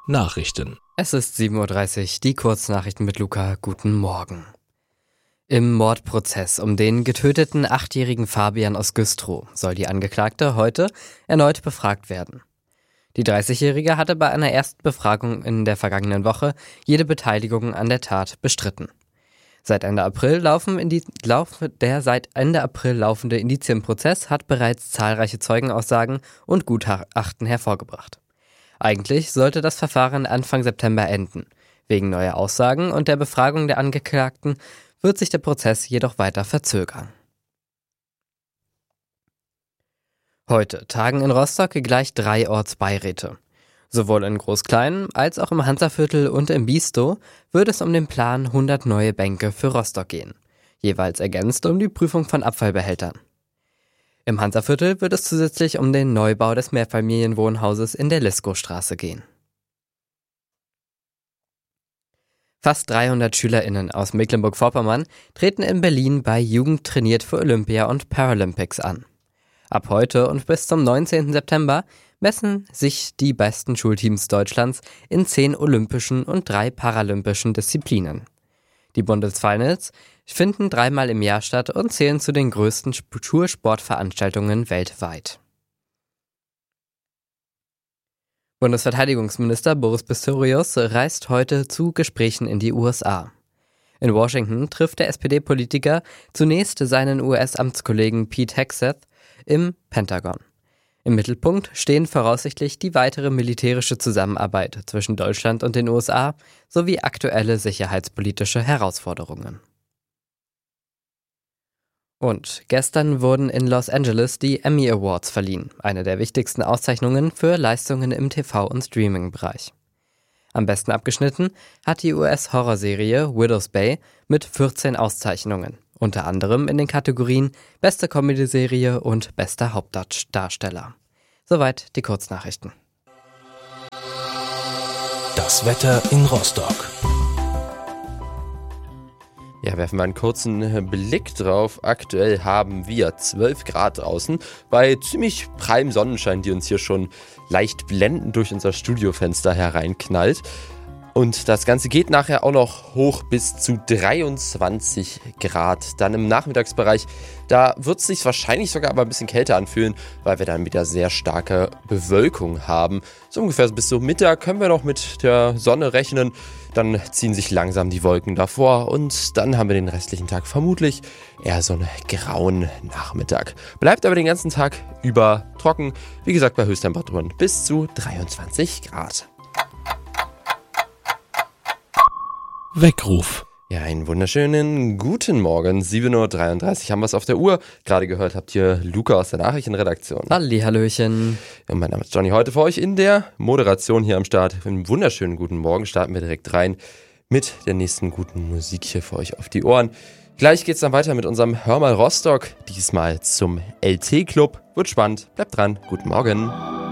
Nachrichten. Es ist 7:30 Uhr, die Kurznachrichten mit Luca. Guten Morgen. Im Mordprozess um den getöteten 8-jährigen Fabian aus Güstrow soll die Angeklagte heute erneut befragt werden. Die 30-Jährige hatte bei einer ersten Befragung in der vergangenen Woche jede Beteiligung an der Tat bestritten. Seit Ende April der seit Ende April laufende Indizienprozess hat bereits zahlreiche Zeugenaussagen und Gutachten hervorgebracht. Eigentlich sollte das Verfahren Anfang September enden. Wegen neuer Aussagen und der Befragung der Angeklagten wird sich der Prozess jedoch weiter verzögern. Heute tagen in Rostock gleich 3 Ortsbeiräte. Sowohl in Groß-Klein als auch im Hansaviertel und im Biestow wird es um den Plan 100 neue Bänke für Rostock gehen, jeweils ergänzt um die Prüfung von Abfallbehältern. Im Hansaviertel wird es zusätzlich um den Neubau des Mehrfamilienwohnhauses in der Liskostraße gehen. Fast 300 SchülerInnen aus Mecklenburg-Vorpommern treten in Berlin bei Jugend trainiert für Olympia und Paralympics an. Ab heute und bis zum 19. September messen sich die besten Schulteams Deutschlands in 10 olympischen und 3 paralympischen Disziplinen. Die Bundesfinals finden 3-mal im Jahr statt und zählen zu den größten Schulsportveranstaltungen weltweit. Bundesverteidigungsminister Boris Pistorius reist heute zu Gesprächen in die USA. In Washington trifft der SPD-Politiker zunächst seinen US-Amtskollegen Pete Hegseth im Pentagon. Im Mittelpunkt stehen voraussichtlich die weitere militärische Zusammenarbeit zwischen Deutschland und den USA sowie aktuelle sicherheitspolitische Herausforderungen. Und gestern wurden in Los Angeles die Emmy Awards verliehen, eine der wichtigsten Auszeichnungen für Leistungen im TV- und Streaming-Bereich. Am besten abgeschnitten hat die US-Horrorserie Widow's Bay mit 14 Auszeichnungen, unter anderem in den Kategorien Beste Comedy-Serie und Bester Hauptdarsteller. Soweit die Kurznachrichten. Das Wetter in Rostock. Ja, werfen wir einen kurzen Blick drauf. Aktuell haben wir 12 Grad draußen bei ziemlich prallem Sonnenschein, die uns hier schon leicht blendend durch unser Studiofenster hereinknallt. Und das Ganze geht nachher auch noch hoch bis zu 23 Grad. Dann im Nachmittagsbereich, da wird es sich wahrscheinlich sogar aber ein bisschen kälter anfühlen, weil wir dann wieder sehr starke Bewölkung haben. So ungefähr bis zum Mittag können wir noch mit der Sonne rechnen. Dann ziehen sich langsam die Wolken davor und dann haben wir den restlichen Tag vermutlich eher so einen grauen Nachmittag. Bleibt aber den ganzen Tag über trocken. Wie gesagt, bei Höchsttemperaturen bis zu 23 Grad. Weckruf. Ja, einen wunderschönen guten Morgen. 7:33 Uhr haben wir es auf der Uhr. Gerade gehört habt ihr Luca aus der Nachrichtenredaktion. Hallihallöchen. Und mein Name ist Johnny, heute für euch in der Moderation hier am Start. Einen wunderschönen guten Morgen. Starten wir direkt rein mit der nächsten guten Musik hier für euch auf die Ohren. Gleich geht's dann weiter mit unserem Hör mal Rostock. Diesmal zum LT-Club. Wird spannend. Bleibt dran. Guten Morgen.